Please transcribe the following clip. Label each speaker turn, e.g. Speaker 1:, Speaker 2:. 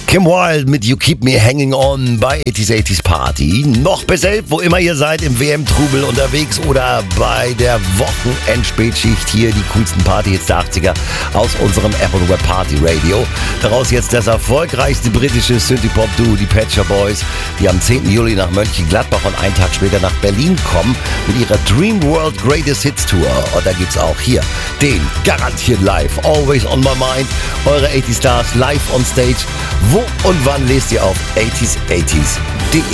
Speaker 1: Kim Wilde mit You Keep Me Hanging On bei 80s Party. Noch besser, wo immer ihr seid, im WM-Trubel unterwegs oder bei der Wochenendspätschicht hier die coolsten Party-Hits der 80er aus unserem Apple Web Party Radio. Daraus jetzt das erfolgreichste britische Synthie-Pop-Duo, die Pet Shop Boys, die am 10. Juli nach Mönchengladbach und einen Tag später nach Berlin kommen mit ihrer Dream World Greatest Hits Tour. Und da gibt's auch hier den garantiert live, Always on My Mind, eure 80 Stars live on Stage. Wo und wann lest ihr auf 80s80s.de.